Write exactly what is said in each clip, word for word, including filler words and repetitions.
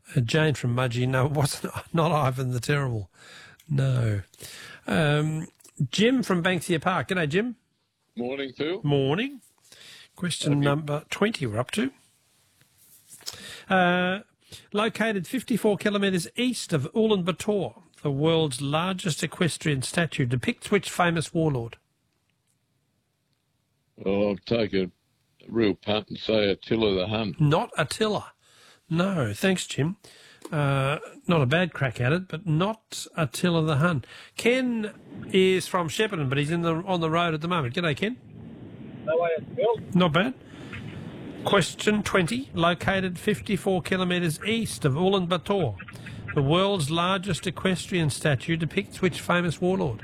Uh, Jane from Mudgee, no, it wasn't. Not Ivan the Terrible. No. Um, Jim from Banksia Park. G'day, Jim. Morning, Phil. Morning. Question Happy. number twenty we're up to. Uh, located fifty-four kilometres east of Ulaanbaatar, the world's largest equestrian statue depicts which famous warlord? Well, I'll take a real punt and say Attila the Hun. Not Attila. No, thanks, Jim. Uh, not a bad crack at it, but not Attila the Hun. Ken is from Shepparton, but he's in the on the road at the moment. G'day, Ken. No way, Phil. Not bad. Question twenty. Located fifty-four kilometres east of Ulaanbaatar, the world's largest equestrian statue depicts which famous warlord?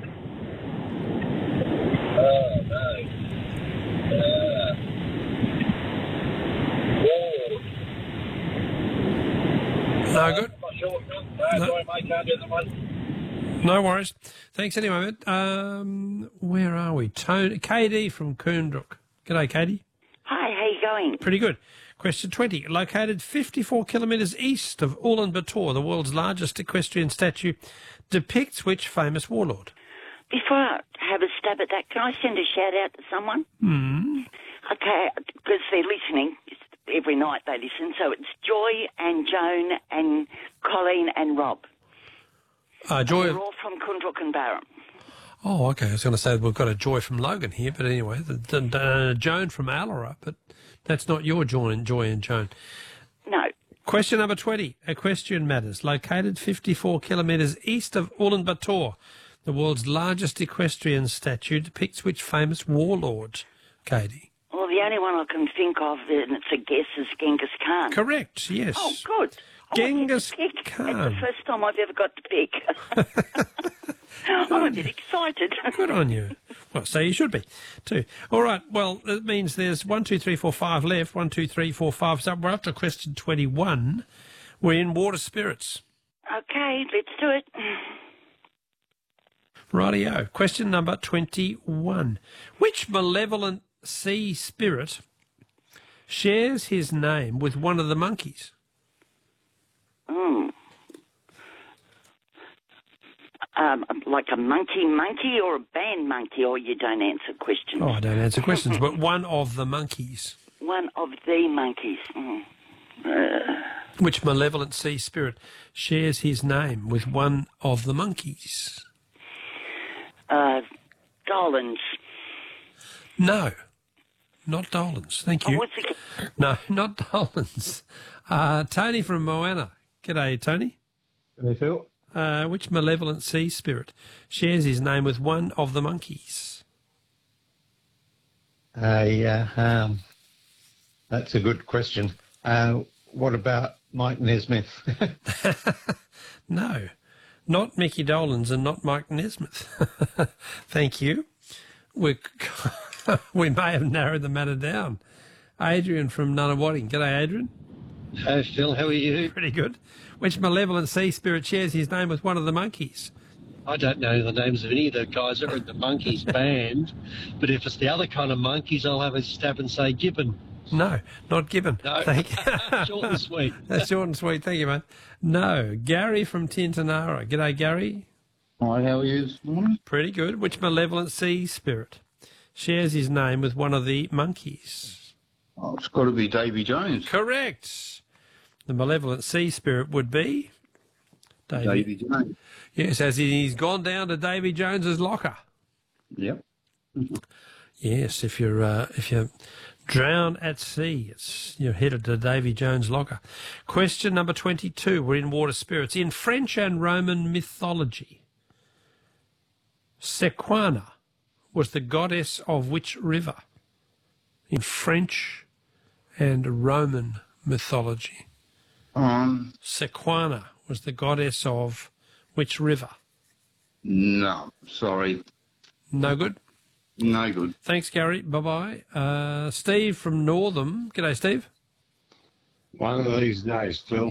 Oh, no. Uh, No good. I'm not sure. No, No. sorry, mate, can't do that one. No worries. Thanks anyway, mate. Um, where are we? Tony, K D from Koondrook. G'day, Katie. Hi, how you going? Pretty good. Question twenty. Located fifty-four kilometres east of Ulaanbaatar, the world's largest equestrian statue depicts which famous warlord? Before I have a stab at that, can I send a shout out to someone? Hmm. Okay, because they're listening. Every night they listen. So it's Joy and Joan and Colleen and Rob. Uh, Joy. They're all from Koondrook and Barham. Oh, okay. I was going to say we've got a Joy from Logan here, but anyway, the, the, the Joan from Allara, but that's not your Joy and Joy and Joan. No. Question number twenty. Equestrian Matters. Located fifty-four kilometres east of Ulaanbaatar, the world's largest equestrian statue depicts which famous warlord, Katie? Well, the only one I can think of, and it's a guess, is Genghis Khan. Correct, yes. Oh, good. Genghis I get to pick. Khan. It's the first time I've ever got to pick. I'm a bit excited. Good on you. Well, so you should be, too. All right, well, it means there's one, two, three, four, five left. One, two, three, four, five. So we're up to question twenty-one. We're in water spirits. Okay, let's do it. Rightio. Question number twenty-one. Which malevolent sea spirit shares his name with one of the monkeys? Mm. Um, like a monkey monkey or a band monkey, or you don't answer questions? Oh, I don't answer questions, but one of the monkeys. One of the monkeys. Mm. Uh, Which malevolent sea spirit shares his name with one of the monkeys? uh, Dolans. No, not Dolans. Thank Oh, you. what's it? No, not Dolans. Uh, Tony from Moana. G'day, Tony. G'day, Phil. Uh, which malevolent sea spirit shares his name with one of the monkeys? Uh, yeah, um, that's a good question. Uh, what about Mike Nesmith? No, not Mickey Dolans and not Mike Nesmith. Thank you. We we may have narrowed the matter down. Adrian from Nunawading. G'day, Adrian. Hey, Phil, how are you? Pretty good. Which malevolent sea spirit shares his name with one of the monkeys? I don't know the names of any of the guys that are in the Monkeys band, but if it's the other kind of monkeys, I'll have a stab and say Gibbon. No, not Gibbon. No. Thank you. Short and sweet. That's short and sweet. Thank you, mate. No, Gary from Tintinara. G'day, Gary. Hi, how are you this morning? Pretty good. Which malevolent sea spirit shares his name with one of the monkeys? Oh, it's got to be Davy Jones. Correct. The malevolent sea spirit would be Davy. Davy Jones. Yes, as in he's gone down to Davy Jones's locker. Yep. Yes, if you're uh, if you're drowned at sea, it's you're headed to Davy Jones' locker. Question number twenty-two. We're in water spirits. In French and Roman mythology, Sequana was the goddess of which river? In French and Roman mythology, Um, Sequana was the goddess of which river? no, sorry. No good. No good. Thanks, Gary. Bye-bye. Uh, Steve from Northam. G'day, Steve. One of these days, Phil.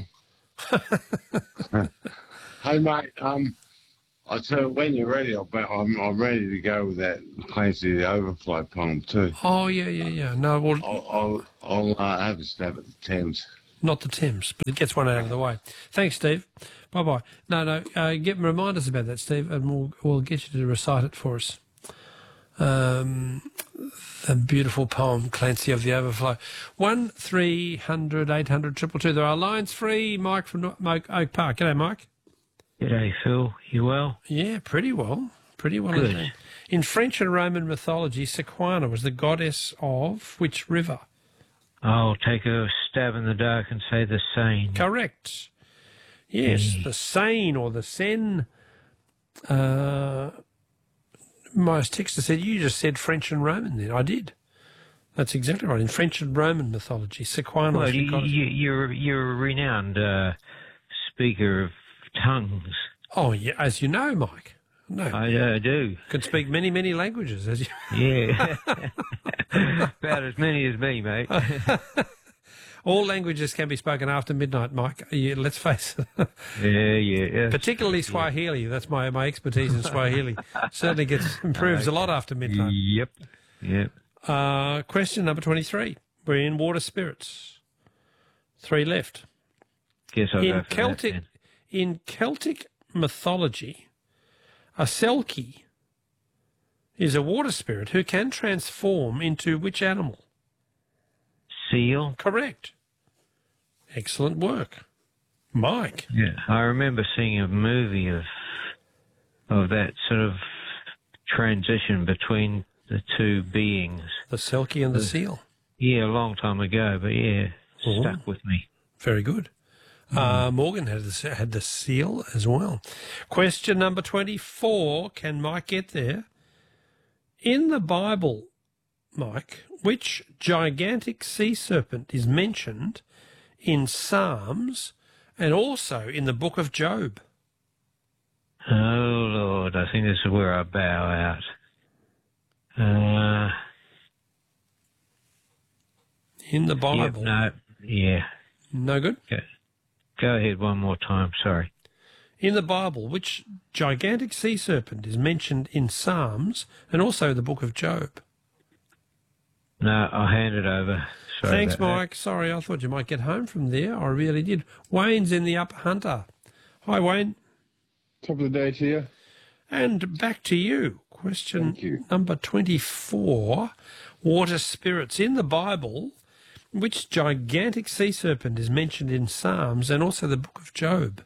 Hey, mate, um, I tell you, when you're ready, I'll be, I'm, I'm ready to go with that Clancy the Overflow poem too. Oh, yeah, yeah, yeah. No, well, I'll, I'll, I'll uh, have a stab at the Thames. not the Thames, but it gets one out of the way. Thanks, Steve. Bye-bye. No, no, uh, get remind us about that, Steve, and we'll, we'll get you to recite it for us. Um, the beautiful poem, Clancy of the Overflow. One three hundred eight hundred triple two. There are lines free. Mike from Oak Park. G'day, Mike. G'day, Phil. You well? Yeah, pretty well. Pretty well Good. indeed. In French and Roman mythology, Sequana was the goddess of which river? I'll take a stab in the dark and say the Seine. Correct. Yes, Mm. the Seine or the Seine. Uh, my texter said, you just said French and Roman then. I did. That's exactly right. In French and Roman mythology, Sequana Well, was the you, goddess. you, you're, you're a renowned uh, speaker of tongues. Oh, yeah, as you know, Mike. No, I uh, do. can speak many, many languages. As you Yeah. About as many as me, mate. All languages can be spoken after midnight, Mike. Yeah, let's face it. yeah, yeah, yeah. Particularly Swahili. That's my, my expertise in Swahili. Certainly gets improves a lot after midnight. Yep, yep. Uh, question number twenty-three. We're in water spirits. Three left. Guess I'll go In for Celtic, that in Celtic mythology, a Selkie is a water spirit who can transform into which animal? then. Seal? Correct. Excellent work. Mike. Yeah. I remember seeing a movie of of that sort of transition between the two beings. The Selkie and the seal. Yeah, a long time ago, but yeah, Oh. stuck with me. Very good. Uh, Morgan had the, had the seal as well. Question number twenty-four. Can Mike get there? In the Bible, Mike, which gigantic sea serpent is mentioned in Psalms and also in the book of Job? Oh, Lord, I think this is where I bow out. Uh, In the yep, Bible. no, yeah. No good? Go, go ahead one more time, sorry. In the Bible, which gigantic sea serpent is mentioned in Psalms and also the book of Job? No, I'll hand it over. Sorry Thanks, about that. Mike. Sorry, I thought you might get home from there. I really did. Wayne's in the Upper Hunter. Hi, Wayne. Top of the day to you. And back to you. Question Thank you. number twenty-four. Water spirits. In the Bible, which gigantic sea serpent is mentioned in Psalms and also the book of Job?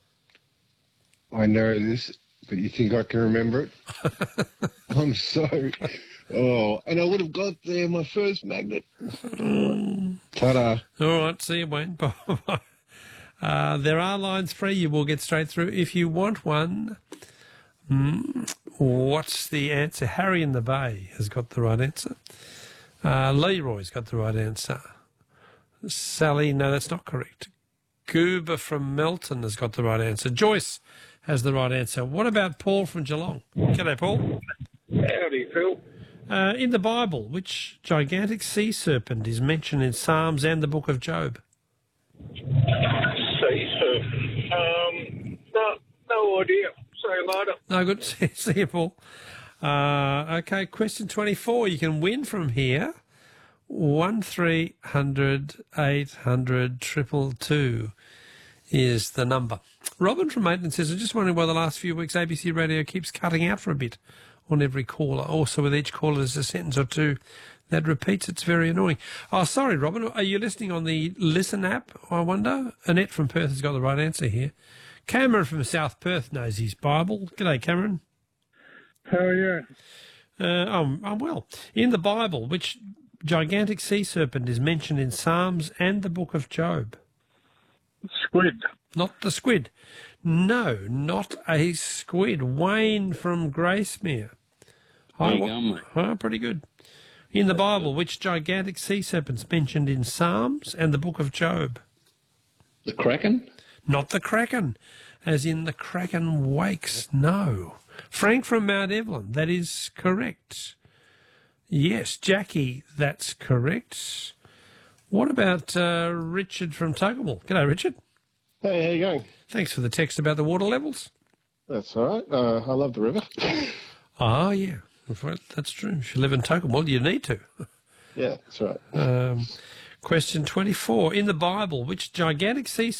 I know this, but you think I can remember it? I'm so... Oh, and I would have got there my first magnet. Ta-da. All right, see you, Wayne. Bye-bye. Uh, there are lines free. You will get straight through. If you want one, mm, what's the answer? Harry in the Bay has got the right answer. Uh, Leroy's got the right answer. Sally, no, that's not correct. Goober from Melton has got the right answer. Joyce has the right answer. What about Paul from Geelong? G'day, Paul. Howdy, Phil. Uh, in the Bible, which gigantic sea serpent is mentioned in Psalms and the book of Job? Sea serpent. Um, no, no idea. See you later. No, good. See, see you, Paul. Uh, okay, question twenty-four. You can win from here. One three hundred eight hundred triple two is the number. Robin from Maitland says, I'm just wondering why the last few weeks A B C Radio keeps cutting out for a bit on every caller. Also, with each caller, there's a sentence or two that repeats. It's very annoying. Oh, sorry, Robin. Are you listening on the Listen app, I wonder? Annette from Perth has got the right answer here. Cameron from South Perth knows his Bible. G'day, Cameron. How are you? Uh, I'm, I'm well. In the Bible, which gigantic sea serpent is mentioned in Psalms and the book of Job? Squid. Not the squid. No, not a squid. Wayne from Gracemere. There you Wa- go, mate. Oh, pretty good. In the Bible, which gigantic sea serpent's mentioned in Psalms and the book of Job? The Kraken? Not the Kraken, as in the Kraken wakes. No. Frank from Mount Evelyn, that is correct. Yes, Jackie, that's correct. What about uh, Richard from Tuggerville? G'day, Richard. Hey, how you going? Thanks for the text about the water levels. That's all right. Uh, I love the river. Oh, yeah. Well, that's true. If you live in Tuggerville, you need to. Yeah, that's right. Um, Question twenty-four. In the Bible, which gigantic sea